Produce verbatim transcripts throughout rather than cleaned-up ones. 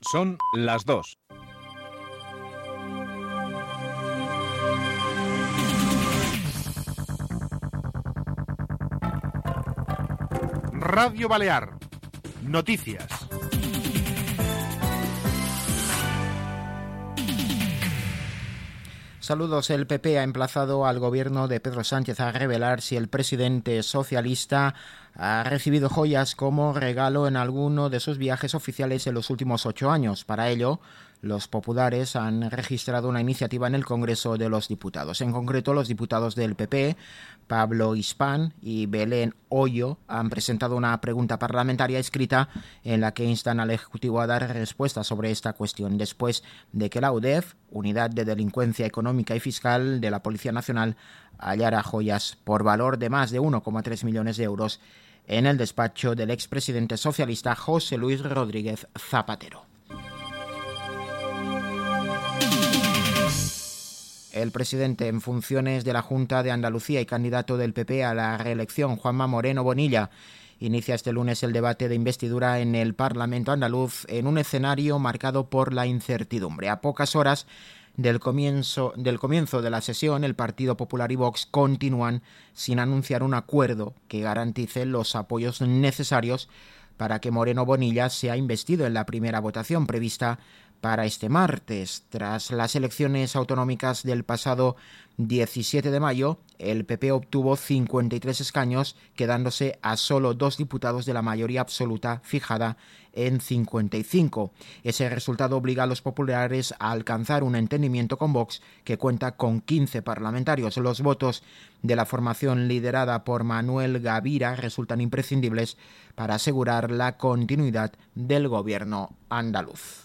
Son las dos. Radio Balear. Noticias. Saludos. El P P ha emplazado al gobierno de Pedro Sánchez a revelar si el presidente socialista ha recibido joyas como regalo en alguno de sus viajes oficiales en los últimos ocho años. Para ello, los populares han registrado una iniciativa en el Congreso de los Diputados. En concreto, los diputados del P P, Pablo Hispán y Belén Hoyo, han presentado una pregunta parlamentaria escrita en la que instan al Ejecutivo a dar respuesta sobre esta cuestión, después de que la U D E F, Unidad de Delincuencia Económica y Fiscal de la Policía Nacional, hallara joyas por valor de más de uno coma tres millones de euros en el despacho del expresidente socialista José Luis Rodríguez Zapatero. El presidente en funciones de la Junta de Andalucía y candidato del P P a la reelección, Juanma Moreno Bonilla, inicia este lunes el debate de investidura en el Parlamento andaluz en un escenario marcado por la incertidumbre. A pocas horas del comienzo, del comienzo de la sesión, el Partido Popular y Vox continúan sin anunciar un acuerdo que garantice los apoyos necesarios para que Moreno Bonilla sea investido en la primera votación prevista para este martes. Tras las elecciones autonómicas del pasado diecisiete de mayo, el P P obtuvo cincuenta y tres escaños, quedándose a solo dos diputados de la mayoría absoluta fijada en cincuenta y cinco. Ese resultado obliga a los populares a alcanzar un entendimiento con Vox, que cuenta con quince parlamentarios. Los votos de la formación liderada por Manuel Gavira resultan imprescindibles para asegurar la continuidad del gobierno andaluz.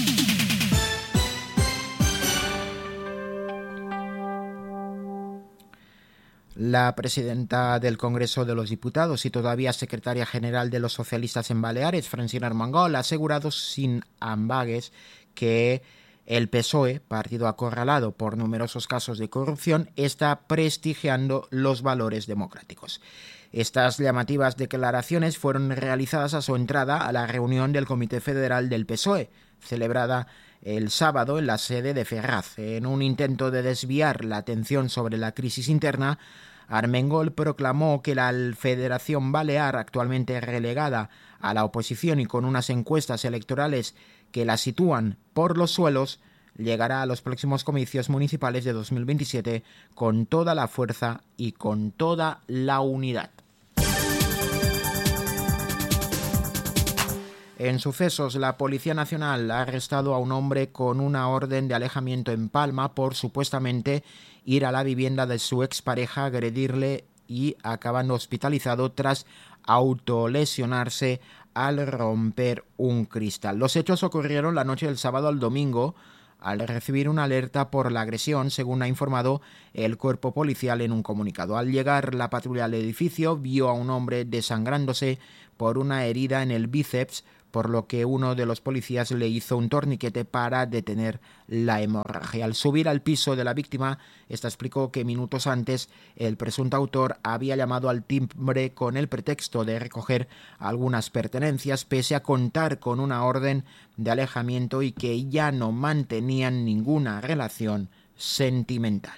La presidenta del Congreso de los Diputados y todavía secretaria general de los socialistas en Baleares, Francina Armengol, ha asegurado sin ambages que el P S O E, partido acorralado por numerosos casos de corrupción, está prestigiando los valores democráticos. Estas llamativas declaraciones fueron realizadas a su entrada a la reunión del Comité Federal del P S O E, celebrada el sábado en la sede de Ferraz. En un intento de desviar la atención sobre la crisis interna, Armengol proclamó que la Federación Balear, actualmente relegada a la oposición y con unas encuestas electorales que la sitúan por los suelos, llegará a los próximos comicios municipales de dos mil veintisiete con toda la fuerza y con toda la unidad. En sucesos, la Policía Nacional ha arrestado a un hombre con una orden de alejamiento en Palma por supuestamente ir a la vivienda de su expareja, agredirle y acabando hospitalizado tras autolesionarse al romper un cristal. Los hechos ocurrieron la noche del sábado al domingo, al recibir una alerta por la agresión, según ha informado el cuerpo policial en un comunicado. Al llegar la patrulla al edificio, vio a un hombre desangrándose por una herida en el bíceps, por lo que uno de los policías le hizo un torniquete para detener la hemorragia. Al subir al piso de la víctima, esta explicó que minutos antes el presunto autor había llamado al timbre con el pretexto de recoger algunas pertenencias, pese a contar con una orden de alejamiento y que ya no mantenían ninguna relación sentimental.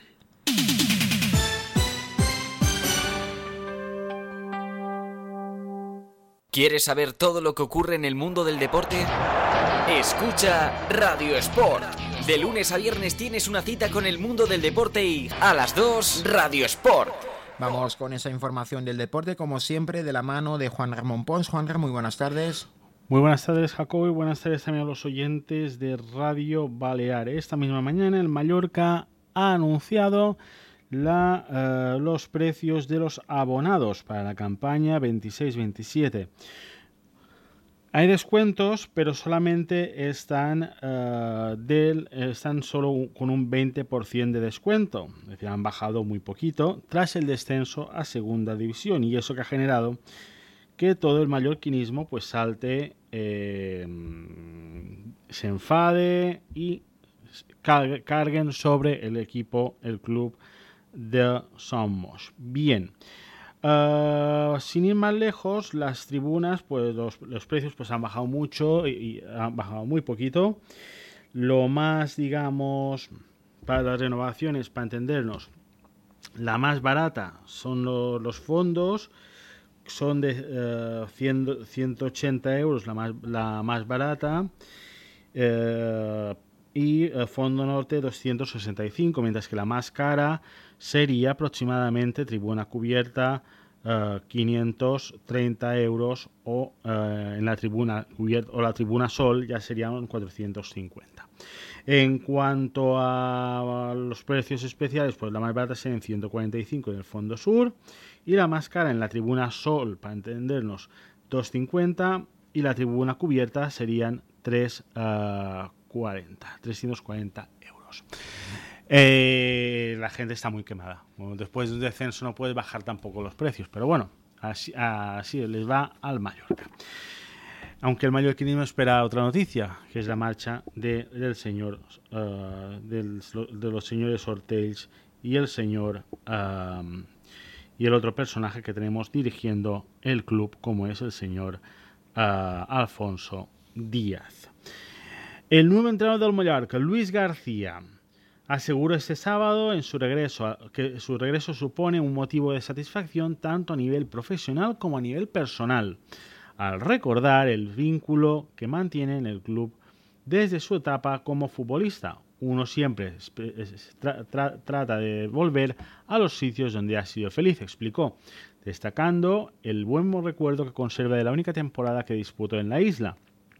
¿Quieres saber todo lo que ocurre en el mundo del deporte? Escucha Radio Sport. De lunes a viernes tienes una cita con el mundo del deporte y a las dos, Radio Sport. Vamos con esa información del deporte, como siempre, de la mano de Juan Ramón Pons. Juan Ramón, muy buenas tardes. Muy buenas tardes, Jacobo, y buenas tardes también a los oyentes de Radio Balear. Esta misma mañana el Mallorca ha anunciado La, uh, los precios de los abonados para la campaña veintiséis veintisiete. Hay descuentos, pero solamente están, uh, del, están solo con un veinte por ciento de descuento. Es decir, han bajado muy poquito tras el descenso a segunda división, y eso que ha generado que todo el mallorquinismo pues salte, eh, se enfade y carguen sobre el equipo, el club de Somos. Bien, Uh, sin ir más lejos, las tribunas, pues los, los precios pues han bajado mucho y, y han bajado muy poquito. Lo más, digamos, para las renovaciones, para entendernos, la más barata son lo, los fondos, son de uh, cien, ciento ochenta euros la más, la más barata, uh, y uh, Fondo Norte doscientos sesenta y cinco, mientras que la más cara sería aproximadamente tribuna cubierta, uh, quinientos treinta euros, o uh, en la tribuna cubierta o la tribuna Sol ya serían cuatrocientos cincuenta. En cuanto a los precios especiales, pues la más barata sería en ciento cuarenta y cinco en el Fondo Sur, y la más cara en la tribuna Sol, para entendernos, doscientos cincuenta, y la tribuna cubierta serían trescientos cuarenta euros. Eh, la gente está muy quemada. Bueno, después de un descenso no puedes bajar tampoco los precios, pero bueno, así, así les va al Mallorca. Aunque el mallorquinismo espera otra noticia, que es la marcha de, del señor, uh, del, de los señores Ortells y el señor uh, y el otro personaje que tenemos dirigiendo el club, como es el señor uh, Alfonso Díaz. El nuevo entrenador del Mallorca, Luis García, aseguró este sábado en su regreso que su regreso supone un motivo de satisfacción tanto a nivel profesional como a nivel personal, al recordar el vínculo que mantiene en el club desde su etapa como futbolista. Uno siempre tra tra trata de volver a los sitios donde ha sido feliz, explicó, destacando el buen recuerdo que conserva de la única temporada que disputó en la isla,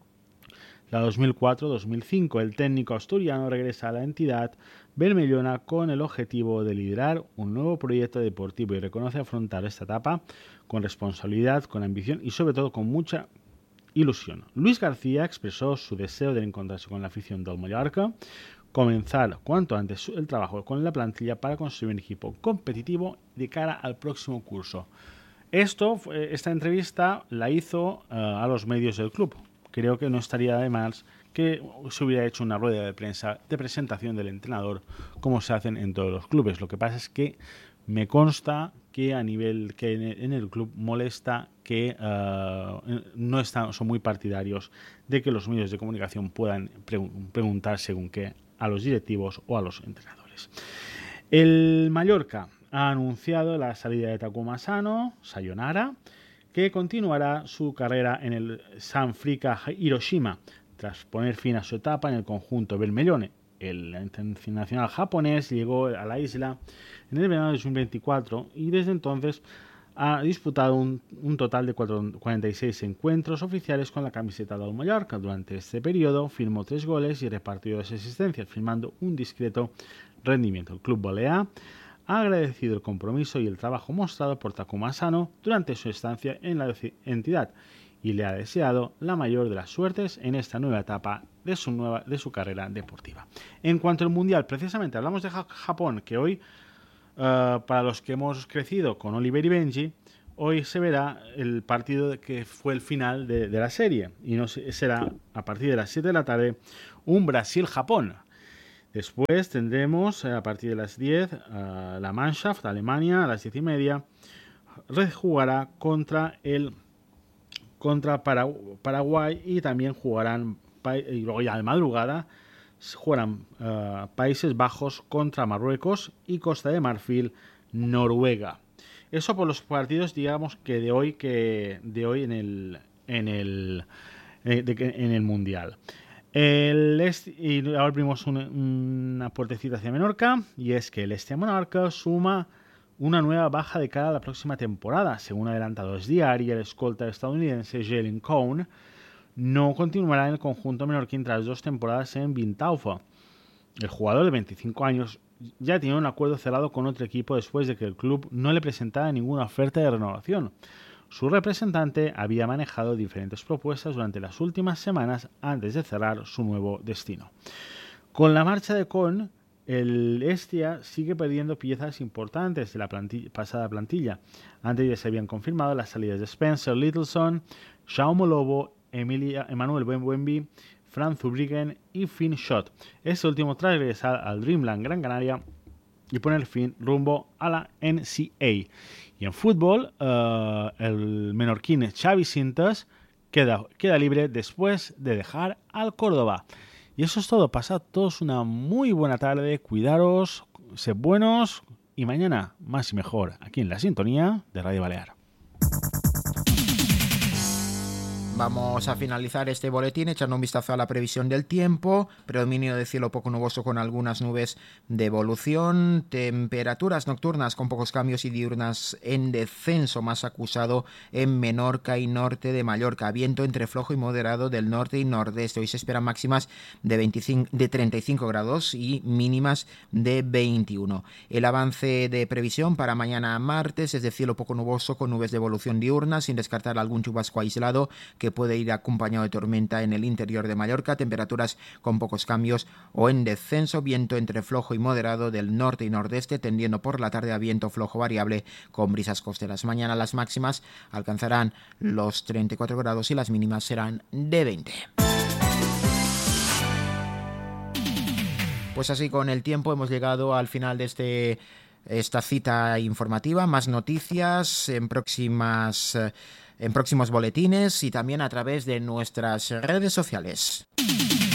la dos mil cuatro dos mil cinco. El técnico asturiano regresa a la entidad bermellona con el objetivo de liderar un nuevo proyecto deportivo y reconoce afrontar esta etapa con responsabilidad, con ambición y sobre todo con mucha ilusión. Luis García expresó su deseo de encontrarse con la afición del Mallorca, comenzar cuanto antes el trabajo con la plantilla para construir un equipo competitivo de cara al próximo curso. Esto, esta entrevista la hizo uh, a los medios del club. Creo que no estaría de más que se hubiera hecho una rueda de prensa de presentación del entrenador, como se hacen en todos los clubes. Lo que pasa es que me consta que a nivel que en el club molesta que uh, no están, son muy partidarios de que los medios de comunicación puedan pre preguntar según qué a los directivos o a los entrenadores. El Mallorca ha anunciado la salida de Takuma Asano, sayonara, que continuará su carrera en el Sanfrecce Hiroshima tras poner fin a su etapa en el conjunto bermellone. El internacional japonés llegó a la isla en el verano de dos mil veinticuatro y desde entonces ha disputado un, un total de cuarenta y seis encuentros oficiales con la camiseta del Mallorca. Durante este periodo firmó tres goles y repartió dos asistencias, firmando un discreto rendimiento. El club balear ha agradecido el compromiso y el trabajo mostrado por Takuma Asano durante su estancia en la entidad y le ha deseado la mayor de las suertes en esta nueva etapa de su, nueva, de su carrera deportiva. En cuanto al Mundial, precisamente hablamos de Japón, que hoy, uh, para los que hemos crecido con Oliver y Benji, hoy se verá el partido que fue el final de, de la serie, y no será a partir de las siete de la tarde un Brasil-Japón. Después tendremos a partir de las diez uh, la Mannschaft, Alemania, a las diez y media, jugará contra el contra Para, Paraguay y también jugarán, y luego ya de madrugada, jugarán uh, Países Bajos contra Marruecos y Costa de Marfil, Noruega. Eso por los partidos, digamos, que de hoy, que de hoy en el en el eh, de, en el Mundial. El este, y ahora abrimos una, una puertecita hacia Menorca, y es que el Este Menorca suma una nueva baja de cara a la próxima temporada. Según adelantados diario, el escolta estadounidense Jalen Cohn no continuará en el conjunto menorquín tras dos temporadas en Vintaufa. El jugador de veinticinco años ya tiene un acuerdo cerrado con otro equipo después de que el club no le presentara ninguna oferta de renovación. Su representante había manejado diferentes propuestas durante las últimas semanas antes de cerrar su nuevo destino. Con la marcha de Cohn, el Estia sigue perdiendo piezas importantes de la plantilla, pasada plantilla. Antes ya se habían confirmado las salidas de Spencer Littleson, Jaume Lobo, Emilia, Emmanuel Benwemby, Franz Zurbriggen y Finn Schott. Este último tras regresar al Dreamland Gran Canaria y poner fin rumbo a la N C A A. Y en fútbol, uh, el menorquín Xavi Sintas queda, queda libre después de dejar al Córdoba. Y eso es todo. Pasad todos una muy buena tarde. Cuidaros, sed buenos y mañana más y mejor aquí en la sintonía de Radio Balear. Vamos a finalizar este boletín echando un vistazo a la previsión del tiempo. Predominio de cielo poco nuboso con algunas nubes de evolución. Temperaturas nocturnas con pocos cambios y diurnas en descenso, más acusado en Menorca y norte de Mallorca. Viento entre flojo y moderado del norte y nordeste. Hoy se esperan máximas de, veinticinco, de treinta y cinco grados y mínimas de veintiuno. El avance de previsión para mañana martes es de cielo poco nuboso con nubes de evolución diurna, sin descartar algún chubasco aislado que que puede ir acompañado de tormenta en el interior de Mallorca, temperaturas con pocos cambios o en descenso, viento entre flojo y moderado del norte y nordeste, tendiendo por la tarde a viento flojo variable con brisas costeras. Mañana las máximas alcanzarán los treinta y cuatro grados y las mínimas serán de veinte. Pues así, con el tiempo hemos llegado al final de este esta cita informativa. Más noticias en próximas en próximos boletines y también a través de nuestras redes sociales.